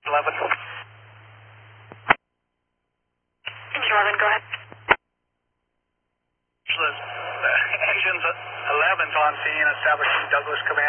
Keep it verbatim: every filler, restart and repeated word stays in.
eleven. eleven, go ahead. The engines eleven's on scene, establishing Douglas Command.